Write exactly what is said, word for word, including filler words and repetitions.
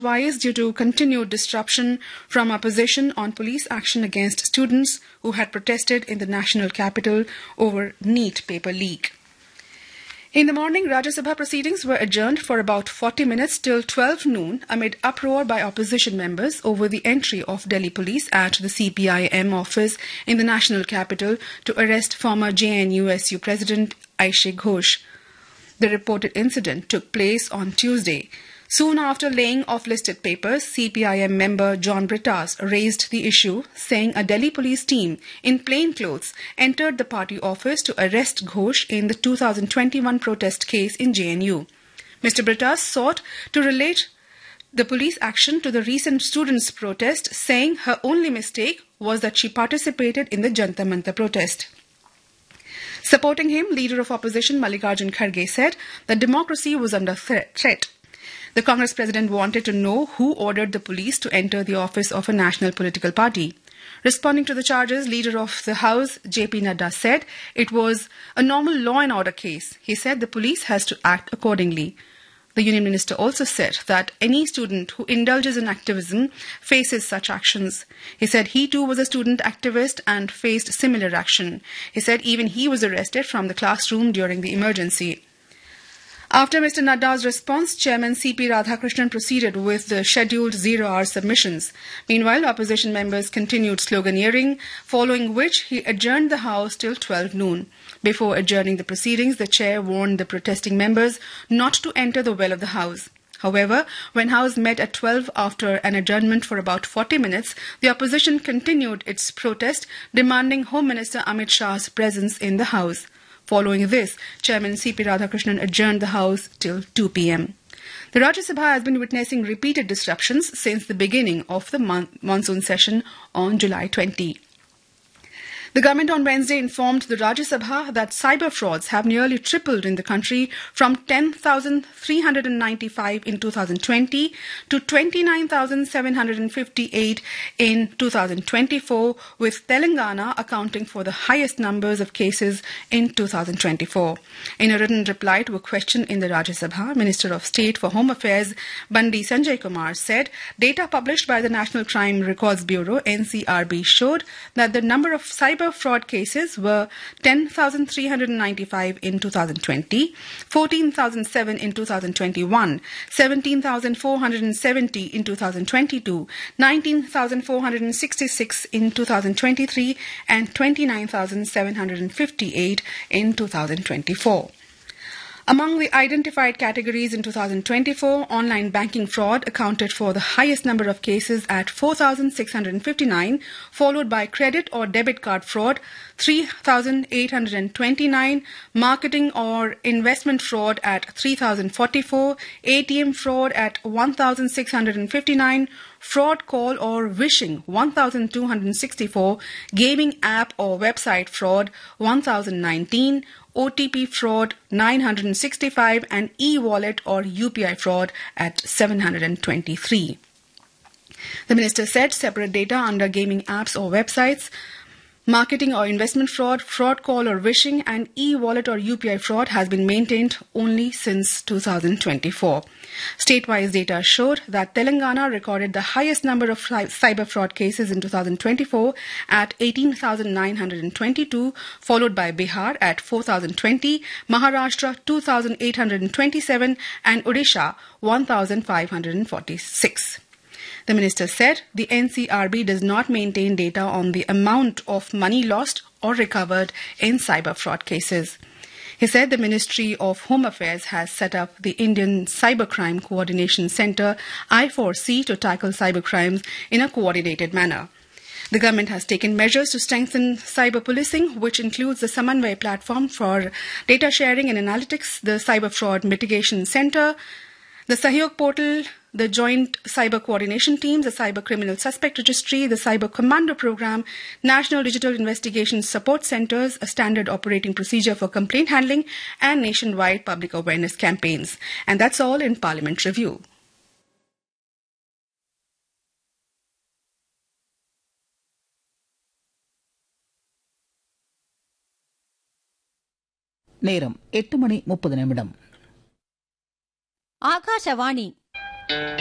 twice due to continued disruption from opposition on police action against students who had protested in the national capital over NEET paper leak. In the morning, Rajya Sabha proceedings were adjourned for about forty minutes till twelve noon amid uproar by opposition members over the entry of Delhi police at the C P I M office in the national capital to arrest former J N U S U President Aishe Ghosh. The reported incident took place on Tuesday. Soon after laying off listed papers, C P I M member John Brittas raised the issue, saying a Delhi police team in plain clothes entered the party office to arrest Ghosh in the two thousand twenty-one protest case in J N U. Mister Brittas sought to relate the police action to the recent students' protest, saying her only mistake was that she participated in the Jantar Mantar protest. Supporting him, Leader of Opposition Mallikarjun Kharge said that democracy was under threat. The Congress president wanted to know who ordered the police to enter the office of a national political party. Responding to the charges, Leader of the House, J P Nadda, said it was a normal law and order case. He said the police has to act accordingly. The Union Minister also said that any student who indulges in activism faces such actions. He said he too was a student activist and faced similar action. He said even he was arrested from the classroom during the emergency. After Mister Nadda's response, Chairman C P Radhakrishnan proceeded with the scheduled zero-hour submissions. Meanwhile, opposition members continued sloganeering, following which he adjourned the House till twelve noon. Before adjourning the proceedings, the chair warned the protesting members not to enter the well of the House. However, when House met at twelve after an adjournment for about forty minutes, the opposition continued its protest, demanding Home Minister Amit Shah's presence in the House. Following this, Chairman C P Radhakrishnan adjourned the House till two p m. The Rajya Sabha has been witnessing repeated disruptions since the beginning of the mon- monsoon session on July twentieth. The government on Wednesday informed the Rajya Sabha that cyber frauds have nearly tripled in the country from ten thousand three hundred ninety-five in two thousand twenty to twenty-nine thousand seven hundred fifty-eight in two thousand twenty-four, with Telangana accounting for the highest numbers of cases in two thousand twenty-four. In a written reply to a question in the Rajya Sabha, Minister of State for Home Affairs Bandi Sanjay Kumar said data published by the National Crime Records Bureau N C R B showed that the number of cyber fraud cases were ten thousand three hundred ninety-five in two thousand twenty, fourteen thousand seven in two thousand twenty-one, seventeen thousand four hundred seventy in two thousand twenty-two, nineteen thousand four hundred sixty-six in two thousand twenty-three, and twenty-nine thousand seven hundred fifty-eight in two thousand twenty-four. Among the identified categories in two thousand twenty-four, online banking fraud accounted for the highest number of cases at four thousand six hundred fifty-nine, followed by credit or debit card fraud, three thousand eight hundred twenty-nine, marketing or investment fraud at three thousand forty-four, A T M fraud at one thousand six hundred fifty-nine, fraud call or wishing one thousand two hundred sixty-four, gaming app or website fraud one thousand nineteen, O T P fraud nine hundred sixty-five, and e-wallet or U P I fraud at seven hundred twenty-three. The minister said separate data under gaming apps or websites, marketing or investment fraud, fraud call or wishing, and e-wallet or U P I fraud has been maintained only since two thousand twenty-four. State-wise data showed that Telangana recorded the highest number of cyber fraud cases in two thousand twenty-four at eighteen thousand nine hundred twenty-two, followed by Bihar at four thousand twenty, Maharashtra two thousand eight hundred twenty-seven, and Odisha one thousand five hundred forty-six. The minister said the N C R B does not maintain data on the amount of money lost or recovered in cyber fraud cases. He said the Ministry of Home Affairs has set up the Indian Cybercrime Coordination Centre I four C to tackle cybercrimes in a coordinated manner. The government has taken measures to strengthen cyber policing, which includes the Samanvay platform for data sharing and analytics, the Cyber Fraud Mitigation Centre, the Sahyog portal, the Joint Cyber Coordination Teams, the Cyber Criminal Suspect Registry, the Cyber Commando Program, National Digital Investigation Support Centres, a standard operating procedure for complaint handling, and nationwide public awareness campaigns. And that's all in Parliament Review. நேரம் எட்டு மணி முப்பது நிமிடம். ஆகாஷவாணி